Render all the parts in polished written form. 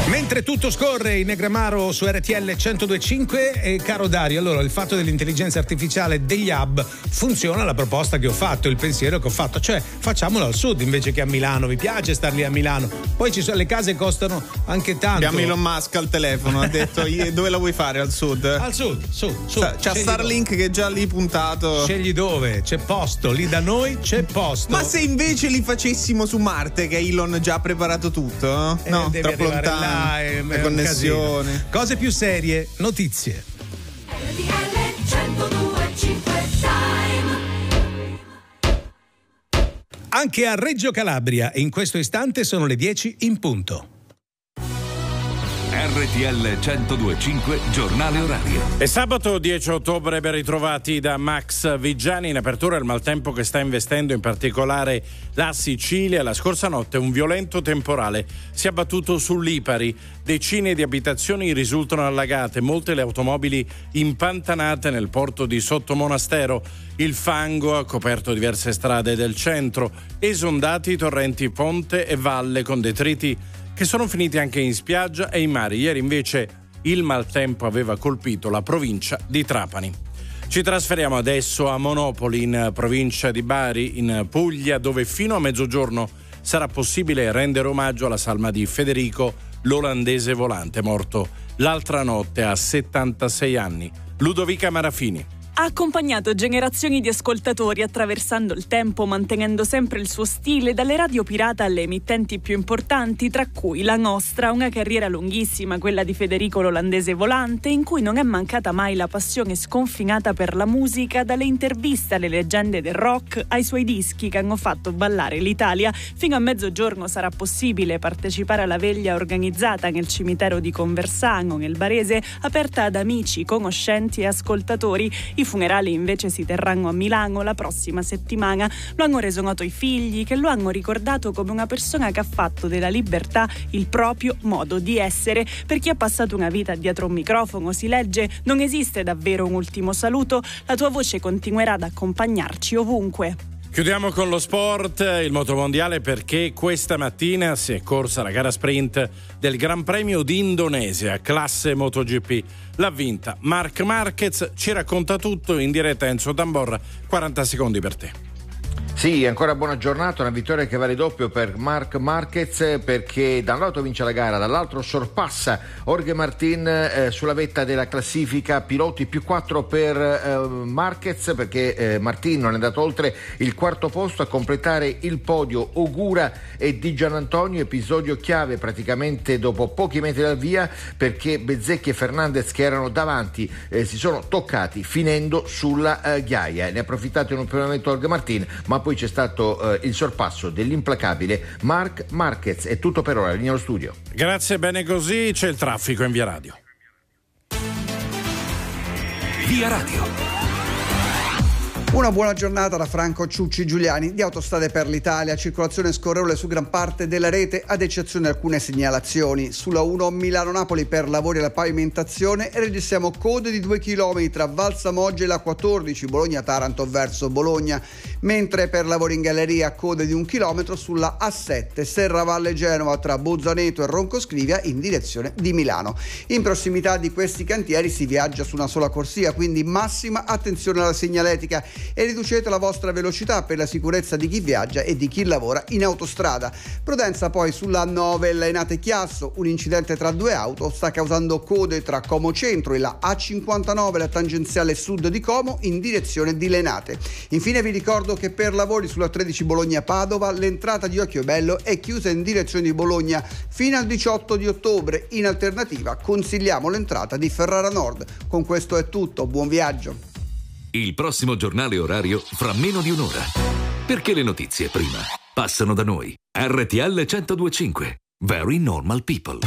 Mentre tutto scorre in Negramaro su RTL 102.5, e caro Dario, allora il fatto dell'intelligenza artificiale degli hub funziona la proposta che ho fatto, il pensiero che ho fatto, cioè facciamolo al sud invece che a Milano. Vi piace star lì a Milano? Poi le case costano anche tanto. Abbiamo Elon Musk al telefono, ha detto dove la vuoi fare? Al sud? Al sud. C'ha Starlink che è già lì puntato. Scegli dove, c'è posto, lì da noi c'è posto. Ma se invece li facessimo su Marte, che Elon già ha preparato tutto? No, troppo lontano. Le connessioni. Cose più serie, notizie. Anche a Reggio Calabria in questo istante sono le 10 in punto. RTL 102.5 giornale orario. È sabato 10 ottobre, ben ritrovati da Max Vigiani. In apertura il maltempo che sta investendo in particolare la Sicilia. La scorsa notte un violento temporale si è abbattuto su Lipari. Decine di abitazioni risultano allagate, molte le automobili impantanate nel porto di Sottomonastero. Il fango ha coperto diverse strade del centro, esondati i torrenti Ponte e Valle con detriti che sono finiti anche in spiaggia e in mare. Ieri invece il maltempo aveva colpito la provincia di Trapani. Ci trasferiamo adesso a Monopoli, in provincia di Bari, in Puglia, dove fino a mezzogiorno sarà possibile rendere omaggio alla salma di Federico, l'olandese volante, morto l'altra notte a 76 anni. Ludovica Marafini. Ha accompagnato generazioni di ascoltatori attraversando il tempo, mantenendo sempre il suo stile, dalle radio pirata alle emittenti più importanti, tra cui la nostra, una carriera lunghissima, quella di Federico l'olandese volante, in cui non è mancata mai la passione sconfinata per la musica, dalle interviste alle leggende del rock, ai suoi dischi che hanno fatto ballare l'Italia. Fino a mezzogiorno sarà possibile partecipare alla veglia organizzata nel cimitero di Conversano, nel Barese, aperta ad amici, conoscenti e ascoltatori. I funerali invece si terranno a Milano la prossima settimana. Lo hanno reso noto i figli, che lo hanno ricordato come una persona che ha fatto della libertà il proprio modo di essere. Per chi ha passato una vita dietro un microfono, si legge: non esiste davvero un ultimo saluto, la tua voce continuerà ad accompagnarci ovunque. Chiudiamo con lo sport, il motomondiale, perché questa mattina si è corsa la gara sprint del Gran Premio d'Indonesia, classe MotoGP. L'ha vinta Marc Marquez, ci racconta tutto in diretta Enzo Tambor, 40 secondi per te. Sì, ancora buona giornata, una vittoria che vale doppio per Marc Marquez, perché da un lato vince la gara, dall'altro sorpassa Jorge Martin sulla vetta della classifica piloti, più 4 per Marquez, perché Martin non è andato oltre il quarto posto. A completare il podio Ogura e Di Giannantonio, episodio chiave praticamente dopo pochi metri dal via, perché Bezzecchi e Fernandez, che erano davanti, si sono toccati finendo sulla ghiaia. Ne ha approfittato in un primo momento Jorge Martin, ma poi c'è stato il sorpasso dell'implacabile Marc Marquez. È tutto per ora, linea allo studio. Grazie, bene così. C'è il traffico in Via Radio. Via Radio. Una buona giornata da Franco Ciucci Giuliani di Autostrade per l'Italia. Circolazione scorrevole su gran parte della rete, ad eccezione di alcune segnalazioni. Sulla 1 Milano-Napoli per lavori alla pavimentazione registriamo code di 2 km tra Valsamoggia e la 14 Bologna-Taranto verso Bologna, mentre per lavori in galleria code di 1 chilometro sulla A7 Serravalle Genova tra Bozzaneto e Roncoscrivia in direzione di Milano. In prossimità di questi cantieri si viaggia su una sola corsia, quindi massima attenzione alla segnaletica e riducete la vostra velocità per la sicurezza di chi viaggia e di chi lavora in autostrada. Prudenza poi sulla 9 Lainate Chiasso, un incidente tra 2 auto sta causando code tra Como Centro e la A59, la tangenziale sud di Como in direzione di Lainate. Infine vi ricordo che per lavori sulla 13 Bologna-Padova l'entrata di Occhiobello è chiusa in direzione di Bologna fino al 18 di ottobre. In alternativa consigliamo l'entrata di Ferrara Nord. Con questo è tutto, buon viaggio. Il prossimo giornale orario fra meno di un'ora. Perché le notizie prima passano da noi. RTL 102.5. Very Normal People.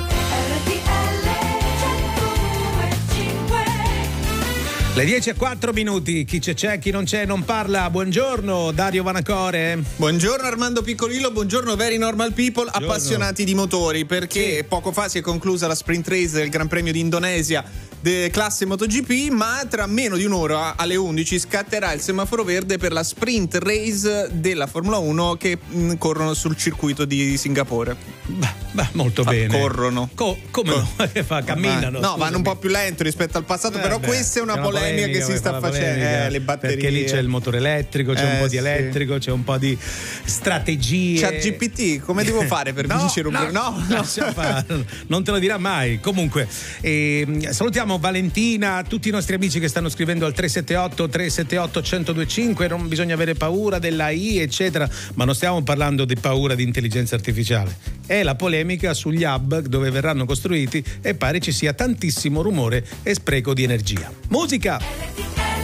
Le 10:04, chi c'è, chi non c'è, non parla. Buongiorno Dario Vanacore. Buongiorno Armando Piccolillo, buongiorno Very Normal People, appassionati di motori, perché poco fa si è conclusa la sprint race del Gran Premio d'Indonesia classe MotoGP, ma tra meno di un'ora alle 11 scatterà il semaforo verde per la sprint race della Formula 1 che corrono sul circuito di Singapore. Molto bene. Corrono. Come no? Camminano. No, vanno un po' più lento rispetto al passato, però questa è una polemica che si sta facendo. Le batterie. Perché lì c'è il motore elettrico, c'è un po' di elettrico, c'è un po' di strategie. ChatGPT, come devo fare per vincere un non te lo dirà mai. Comunque, salutiamo Valentina, tutti i nostri amici che stanno scrivendo al 378-378-1025. Non bisogna avere paura dell'AI, eccetera, ma non stiamo parlando di paura di intelligenza artificiale. È la polemica sugli hub dove verranno costruiti e pare ci sia tantissimo rumore e spreco di energia. Musica!